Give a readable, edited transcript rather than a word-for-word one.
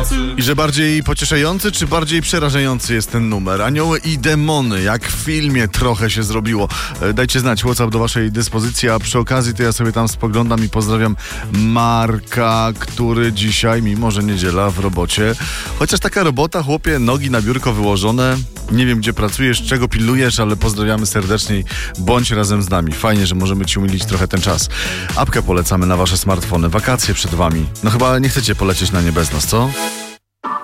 I że bardziej pocieszający, czy bardziej przerażający jest ten numer? Anioły i demony, jak w filmie trochę się zrobiło. Dajcie znać, WhatsApp do waszej dyspozycji, a przy okazji to ja sobie tam spoglądam i pozdrawiam Marka, który dzisiaj, mimo że niedziela, w robocie. Chociaż taka robota, chłopie, nogi na biurko wyłożone. Nie wiem, gdzie pracujesz, czego pilnujesz, ale pozdrawiamy serdecznie. Bądź razem z nami. Fajnie, że możemy ci umilić trochę ten czas. Apkę polecamy na wasze smartfony. Wakacje przed wami. No chyba nie chcecie polecieć na nie bez nas, co?